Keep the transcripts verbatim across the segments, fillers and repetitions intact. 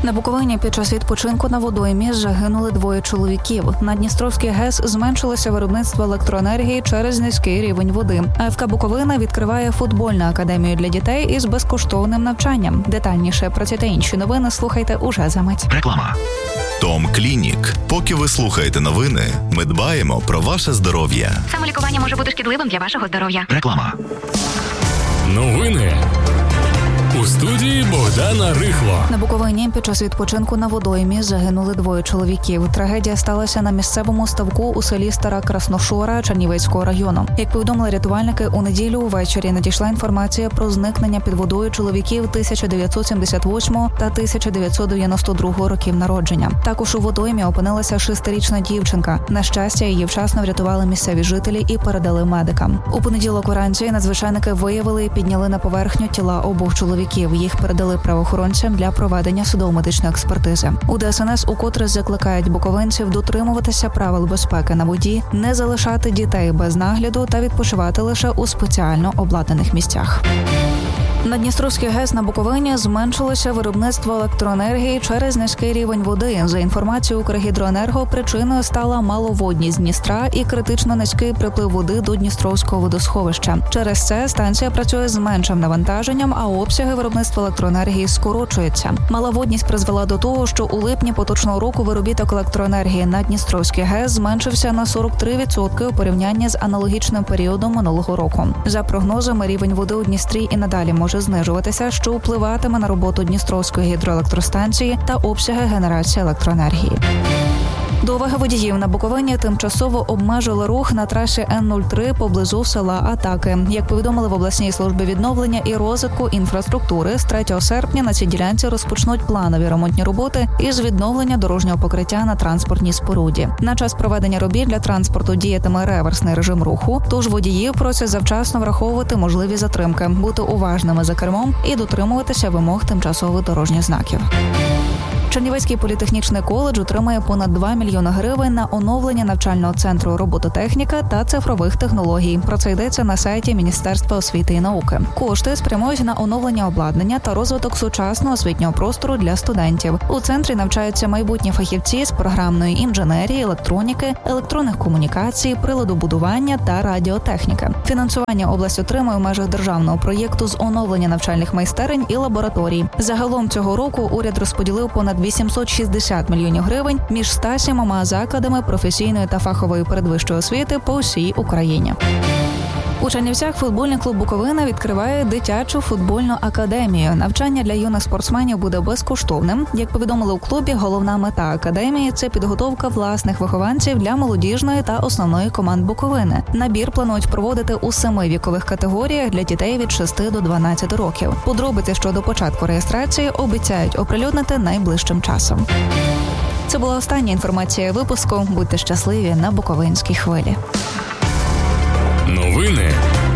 На Буковині під час відпочинку на водоймі загинули двоє чоловіків. На Дністровській ГЕС зменшилося виробництво електроенергії через низький рівень води. АФК «Буковина» відкриває футбольну академію для дітей із безкоштовним навчанням. Детальніше про ці та інші новини слухайте уже за мить. Реклама. Том Клінік. Поки ви слухаєте новини, ми дбаємо про ваше здоров'я. Самолікування може бути шкідливим для вашого здоров'я. Реклама. Новини. У студії Богдана Рихло. На Буковині під час відпочинку на водоймі загинули двоє чоловіків. Трагедія сталася на місцевому ставку у селі Стара Красношора Чернівецького району. Як повідомили рятувальники, у неділю увечері надійшла інформація про зникнення під водою чоловіків тисяча дев'ятсот сімдесят восьмого та тисяча дев'ятсот дев'яносто другого років народження. Також у водоймі опинилася шестирічна дівчинка. На щастя, її вчасно врятували місцеві жителі і передали медикам. У понеділок вранці надзвичайники виявили і підняли на поверхню тіла обох чоловіків. Їх передали правоохоронцям для проведення судово-медичної експертизи. У ДСНС укотре закликають буковинців дотримуватися правил безпеки на воді, не залишати дітей без нагляду та відпочивати лише у спеціально обладнаних місцях. На Дністровській ГЕС на Буковині зменшилося виробництво електроенергії через низький рівень води. За інформацією Укргідроенерго, причиною стала маловодність Дністра і критично низький приплив води до Дністровського водосховища. Через це станція працює з меншим навантаженням, а обсяги виробництва електроенергії скорочуються. Маловодність призвела до того, що у липні поточного року виробіток електроенергії на Дністровській ГЕС зменшився на сорок три відсотки у порівнянні з аналогічним періодом минулого року. За прогнозами, рівень води у Дністрі і надалі може знижуватися, що впливатиме на роботу Дністровської гідроелектростанції та обсяги генерації електроенергії. До уваги водіїв, на Буковині тимчасово обмежили рух на трасі Н нуль три поблизу села Атаки. Як повідомили в обласній службі відновлення і розвитку інфраструктури, з третього серпня на цій ділянці розпочнуть планові ремонтні роботи із відновлення дорожнього покриття на транспортній споруді. На час проведення робіт для транспорту діятиме реверсний режим руху, тож водіїв просять завчасно враховувати можливі затримки, бути уважними за кермом і дотримуватися вимог тимчасових дорожніх знаків. Чернівецький політехнічний коледж отримає понад два мільйони гривень на оновлення навчального центру робототехніка та цифрових технологій. Про це йдеться на сайті Міністерства освіти і науки. Кошти спрямують на оновлення обладнання та розвиток сучасного освітнього простору для студентів. У центрі навчаються майбутні фахівці з програмної інженерії, електроніки, електронних комунікацій, приладобудування та радіотехніки. Фінансування область отримує в межах державного проєкту з оновлення навчальних майстерень і лабораторій. Загалом цього року уряд розподілив понад вісімсот шістдесят мільйонів гривень між ста сімома закладами професійної та фахової передвищої освіти по всій Україні. У Чернівцях футбольний клуб «Буковина» відкриває дитячу футбольну академію. Навчання для юних спортсменів буде безкоштовним. Як повідомили у клубі, головна мета академії – це підготовка власних вихованців для молодіжної та основної команд Буковини. Набір планують проводити у семи вікових категоріях для дітей від шести до дванадцяти років. Подробиці щодо початку реєстрації обіцяють оприлюднити найближчим часом. Це була остання інформація випуску. Будьте щасливі на Буковинській хвилі. Новини.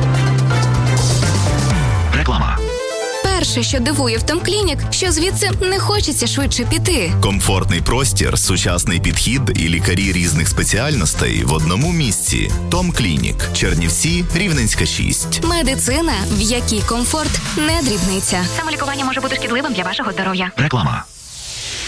Реклама. Перше, що дивує в Том Клінік, що звідси не хочеться швидше піти. Комфортний простір, сучасний підхід і лікарі різних спеціальностей в одному місці. Том Клінік. Чернівці, Рівненська, шість. Медицина, в якій комфорт не дрібниця. Самолікування може бути шкідливим для вашого здоров'я. Реклама.